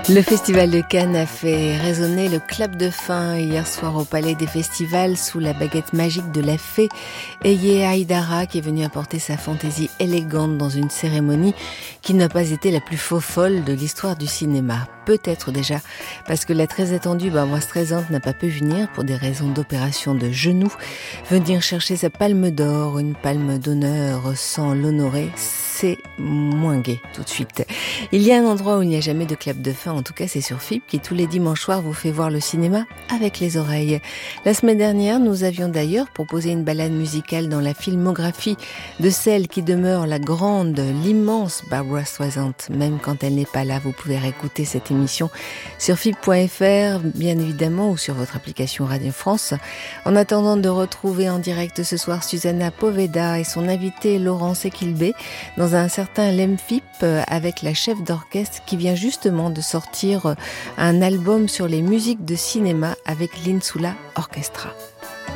Le Festival de Cannes a fait résonner le clap de fin hier soir au Palais des Festivals sous la baguette magique de la fée Eye Haïdara qui est venue apporter sa fantaisie élégante dans une cérémonie qui n'a pas été la plus faux-folle de l'histoire du cinéma. Peut-être déjà parce que la très attendue Barbra Streisand n'a pas pu venir pour des raisons d'opération de genou. Venir chercher sa palme d'or, une palme d'honneur sans l'honorer, c'est moins gai tout de suite. Il y a un endroit où il n'y a jamais de clap de fin, en tout cas c'est sur FIP qui tous les dimanches soirs vous fait voir le cinéma avec les oreilles. La semaine dernière, nous avions d'ailleurs proposé une balade musicale dans la filmographie de celle qui demeure la grande, l'immense Barbra Streisand. Même quand elle n'est pas là, vous pouvez réécouter cette émission sur FIP.fr, bien évidemment, ou sur votre application Radio France. En attendant de retrouver en direct ce soir Susanna Poveda et son invité Laurence Equilbé dans un certain Lemfip avec la chef d'orchestre qui vient justement de sortir un album sur les musiques de cinéma avec l'Insula Orchestra.